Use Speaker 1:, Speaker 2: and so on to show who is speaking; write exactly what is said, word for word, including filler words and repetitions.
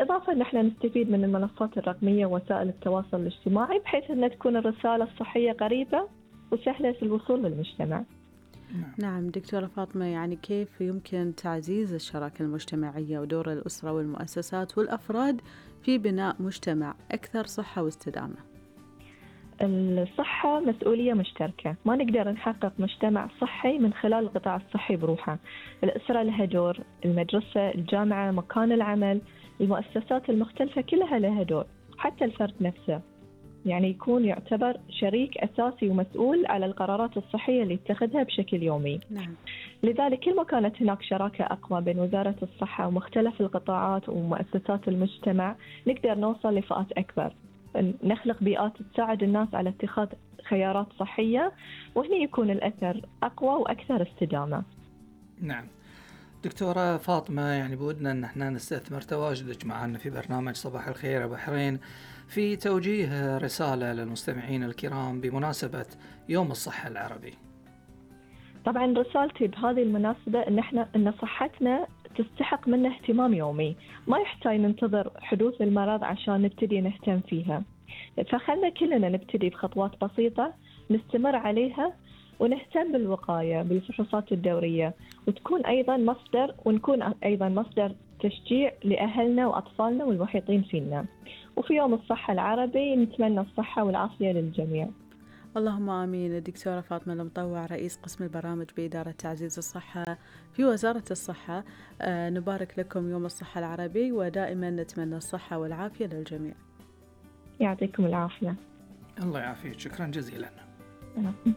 Speaker 1: بالإضافة أن احنا نستفيد من المنصات الرقمية ووسائل التواصل الاجتماعي بحيث أن تكون الرسالة الصحية قريبة وسهلة الوصول للمجتمع.
Speaker 2: نعم دكتورة فاطمة، يعني كيف يمكن تعزيز الشراكة المجتمعية ودور الأسرة والمؤسسات والأفراد في بناء مجتمع أكثر صحة واستدامة؟
Speaker 1: الصحة مسؤولية مشتركة، ما نقدر نحقق مجتمع صحي من خلال القطاع الصحي بروحه. الأسرة لها دور، المدرسة، الجامعة، مكان العمل، المؤسسات المختلفة كلها لها دور، حتى الفرد نفسه يعني يكون يعتبر شريك أساسي ومسؤول على القرارات الصحية اللي يتخذها بشكل يومي.
Speaker 2: نعم.
Speaker 1: لذلك كل ما كانت هناك شراكة أقوى بين وزارة الصحة ومختلف القطاعات ومؤسسات المجتمع نقدر نوصل لفئات أكبر، نخلق بيئات تساعد الناس على اتخاذ خيارات صحية، وهنا يكون الأثر أقوى وأكثر استدامة.
Speaker 3: نعم دكتورة فاطمة، يعني بودنا أن احنا نستثمر تواجدك معنا في برنامج صباح الخير يا بحرين في توجيه رسالة للمستمعين الكرام بمناسبة يوم الصحة العربي.
Speaker 1: طبعا رسالتي بهذه المناسبة إن احنا إن صحتنا تستحق منا اهتمام يومي، ما يحتاج ننتظر حدوث المرض عشان نبتدي نهتم فيها، فخلنا كلنا نبتدي بخطوات بسيطة نستمر عليها ونهتم بالوقاية بالفحوصات الدورية، وتكون أيضا مصدر ونكون أيضا مصدر تشجيع لأهلنا وأطفالنا والمحيطين فينا. وفي يوم الصحة العربي نتمنى الصحة والعافية للجميع.
Speaker 2: اللهم آمين. الدكتورة فاطمة المطوع، رئيس قسم البرامج بإدارة تعزيز الصحة في وزارة الصحة، آه نبارك لكم يوم الصحة العربي، ودائما نتمنى الصحة والعافية للجميع.
Speaker 1: يعطيكم العافية.
Speaker 3: الله يعافيك، شكرا جزيلا.